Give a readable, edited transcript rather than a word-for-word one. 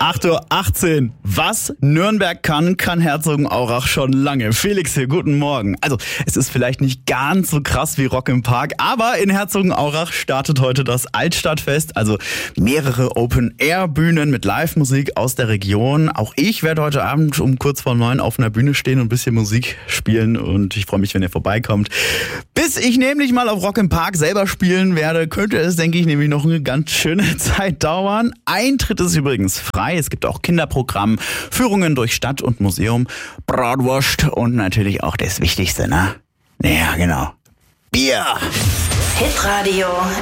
8:18 Uhr. Was Nürnberg kann Herzogenaurach schon lange. Felix hier, guten Morgen. Also, es ist vielleicht nicht ganz so krass wie Rock im Park, aber in Herzogenaurach startet heute das Altstadtfest, also mehrere Open-Air-Bühnen mit Live-Musik aus der Region. Auch ich werde heute Abend um kurz vor 9 auf einer Bühne stehen und ein bisschen Musik spielen und ich freue mich, wenn ihr vorbeikommt. Bis ich nämlich mal auf Rock im Park selber spielen werde, könnte es, denke ich, nämlich noch eine ganz schöne Zeit dauern. Eintritt ist übrigens frei. Es gibt auch Kinderprogramm, Führungen durch Stadt und Museum, Bratwurst und natürlich auch das Wichtigste, ne? Ja, genau. Bier! Hitradio